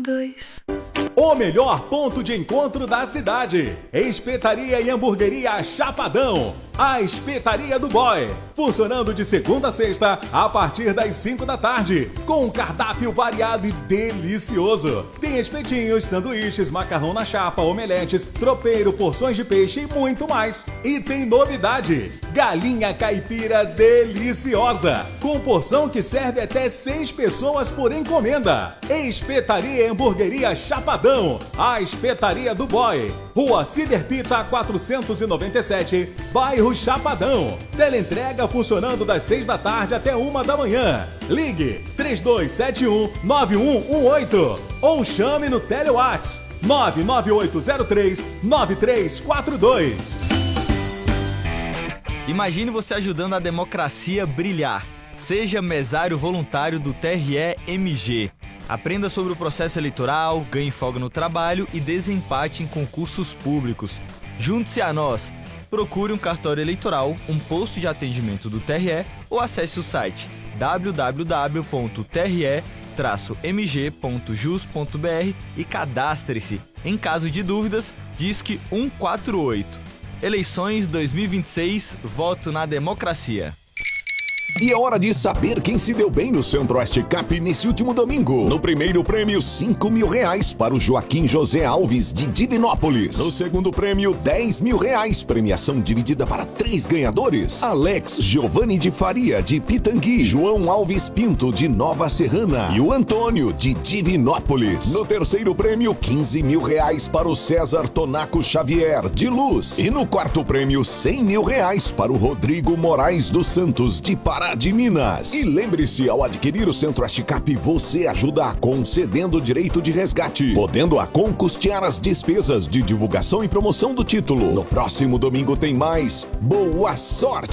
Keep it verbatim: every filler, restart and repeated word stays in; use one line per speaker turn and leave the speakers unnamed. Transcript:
dois.
O melhor ponto de encontro da cidade. Espetaria e Hamburgueria Chapadão. A Espetaria do Boy. Funcionando de segunda a sexta, a partir das cinco da tarde. Com um cardápio variado e delicioso. Tem espetinhos, sanduíches, macarrão na chapa, omeletes, tropeiro, porções de peixe e muito mais. E tem novidade. Galinha caipira deliciosa. Com porção que serve até seis pessoas por encomenda. Espetaria e Hamburgueria Chapadão. A Espetaria do Boy. Rua Cider Pita quatrocentos e noventa e sete, bairro Chapadão. Teleentrega funcionando das seis da tarde até uma da manhã. Ligue três dois sete um, nove um um oito ou chame no Telewhats nove nove oito zero três, nove três quatro dois.
Imagine você ajudando a democracia a brilhar. Seja mesário voluntário do T R E M G. Aprenda sobre o processo eleitoral, ganhe folga no trabalho e desempate em concursos públicos. Junte-se a nós. Procure um cartório eleitoral, um posto de atendimento do T R E ou acesse o site w w w ponto t r e traço m g ponto jus ponto b r e cadastre-se. Em caso de dúvidas, disque um quatro oito. Eleições dois mil e vinte e seis, voto na democracia.
E é hora de saber quem se deu bem no Centro-Oeste Cup nesse último domingo. No primeiro prêmio, cinco mil reais para o Joaquim José Alves, de Divinópolis. No segundo prêmio, dez mil reais, premiação dividida para três ganhadores. Alex Giovanni de Faria, de Pitangui. João Alves Pinto, de Nova Serrana. E o Antônio, de Divinópolis. No terceiro prêmio, quinze mil reais para o César Tonaco Xavier, de Luz. E no quarto prêmio, cem mil reais para o Rodrigo Moraes dos Santos, de Pará de Minas. E lembre-se, ao adquirir o Centro-Oeste Cup, você ajuda a concedendo direito de resgate, podendo a com custear as despesas de divulgação e promoção do título. No próximo domingo tem mais. Boa sorte!